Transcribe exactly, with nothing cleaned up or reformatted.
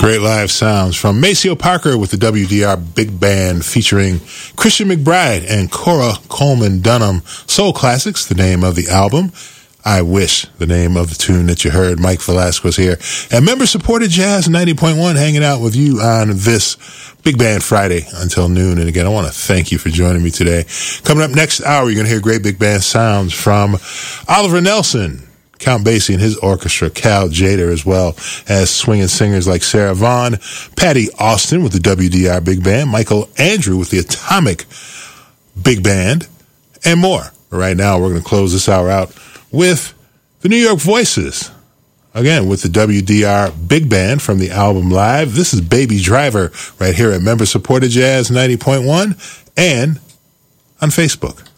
Great live sounds from Maceo Parker with the W D R Big Band featuring Christian McBride and Cora Coleman Dunham. Soul Classics, the name of the album. I Wish, the name of the tune that you heard. Mike Velasquez here. And member-supported Jazz ninety point one hanging out with you on this Big Band Friday until noon. And again, I want to thank you for joining me today. Coming up next hour, you're going to hear great big band sounds from Oliver Nelson, Count Basie and his orchestra, Cal Tjader, as well as swinging singers like Sarah Vaughan, Patty Austin with the W D R Big Band, Michael Andrew with the Atomic Big Band, and more. But right now, we're going to close this hour out with the New York Voices. Again, with the W D R Big Band from the album Live. This is Baby Driver right here at Member Supported Jazz ninety point one and on Facebook.